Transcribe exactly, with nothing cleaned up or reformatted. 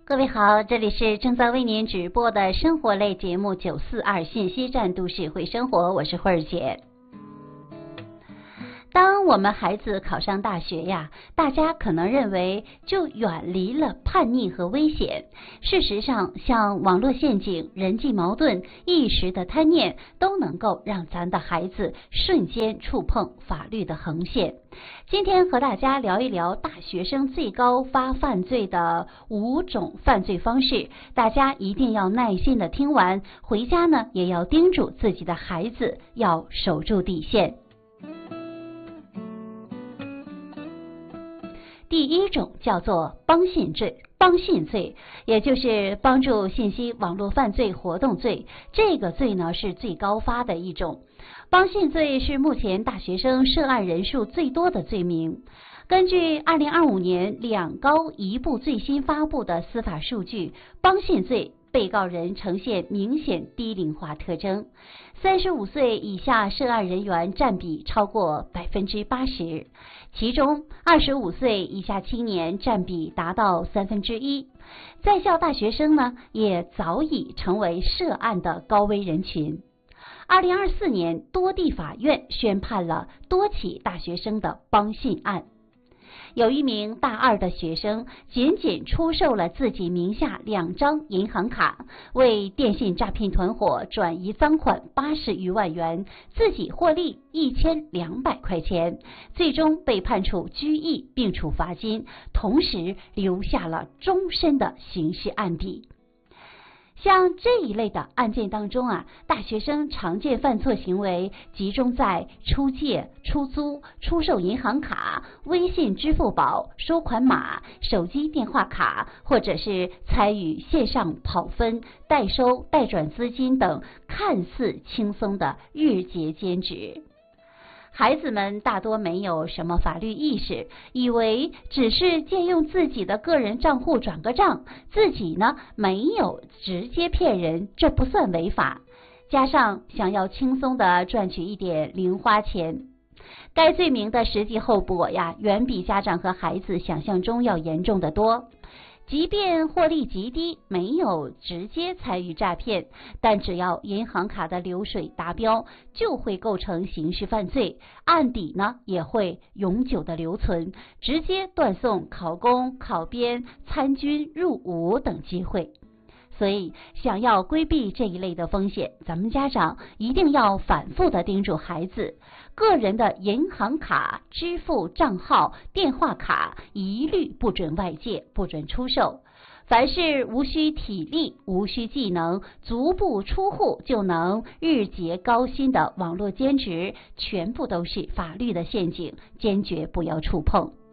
各位好，这里是正在为您直播的生活类节目九四二信息站都市会生活，我是慧儿姐。当我们孩子考上大学呀，大家可能认为就远离了叛逆和危险。事实上，像网络陷阱、人际矛盾、一时的贪念，都能够让咱的孩子瞬间触碰法律的横线。今天和大家聊一聊大学生最高发犯罪的五种犯罪方式，大家一定要耐心的听完，回家呢也要叮嘱自己的孩子要守住底线。第一种叫做帮信罪，帮信罪也就是帮助信息网络犯罪活动罪，这个罪呢是最高发的一种。帮信罪是目前大学生涉案人数最多的罪名。根据二零二五年两高一部最新发布的司法数据，帮信罪被告人呈现明显低龄化特征，三十五岁以下涉案人员占比超过百分之八十，其中二十五岁以下青年占比达到三分之一。在校大学生呢，也早已成为涉案的高危人群。二零二四年，多地法院宣判了多起大学生的帮信案。有一名大二的学生仅仅出售了自己名下两张银行卡，为电信诈骗团伙转移赃款八十余万元，自己获利一千两百块钱，最终被判处拘役并处罚金，同时留下了终身的刑事案底。像这一类的案件当中啊，大学生常见犯错行为集中在出借、出租、出售银行卡、微信、支付宝、收款码、手机电话卡，或者是参与线上跑分、代收、代转资金等看似轻松的日结兼职。孩子们大多没有什么法律意识，以为只是借用自己的个人账户转个账，自己呢没有直接骗人，这不算违法。加上想要轻松的赚取一点零花钱，该罪名的实际后果呀，远比家长和孩子想象中要严重得多。即便获利极低，没有直接参与诈骗，但只要银行卡的流水达标，就会构成刑事犯罪，案底呢也会永久的留存，直接断送考公、考编、参军、入伍等机会。所以想要规避这一类的风险，咱们家长一定要反复的叮嘱孩子，个人的银行卡、支付账号、电话卡一律不准外借，不准出售。凡是无需体力、无需技能，足不出户就能日结高薪的网络兼职，全部都是法律的陷阱，坚决不要触碰。